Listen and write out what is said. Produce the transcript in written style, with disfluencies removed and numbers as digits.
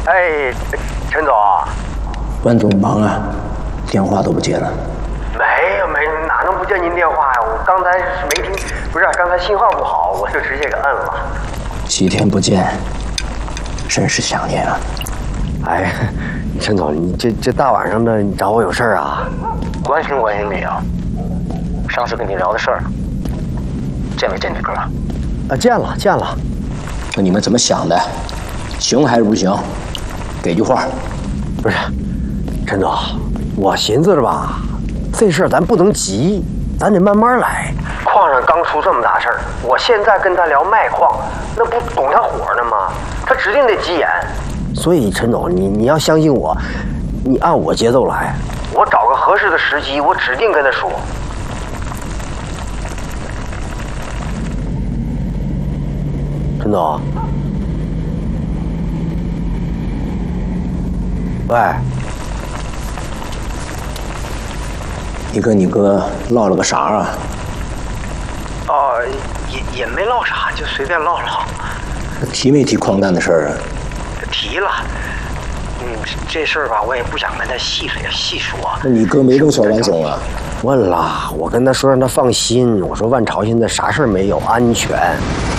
哎，陈总， 万总忙啊，电话都不接了。 没有，哪能不接您电话呀？我刚才是没听，不是刚才信号不好，我就直接给摁了。 7天不见，甚是想念啊。 哎，陈总，你这大晚上的，你找我有事儿啊？ 关心你啊。上次跟你聊的事儿，见没见你哥？ 啊，见了。 那你们怎么想的？行还是不行？给句话。 不是，陈总，我寻思着吧，这事儿咱不能急，咱得慢慢来。矿上刚出这么大事儿，我现在跟他聊卖矿，那不拱他火呢吗？他指定得急眼。所以陈总，你要相信我，你按我节奏来，我找个合适的时机，我指定跟他说。陈总，喂， 你跟你哥唠了个啥啊？ 哦，也没唠啥，就随便唠唠。 提没提矿难的事儿啊？ 提了。这事儿吧，我也不想跟他细说。 那你哥没跟小万总啊？ 问了，我跟他说让他放心，我说万朝现在啥事儿没有，安全。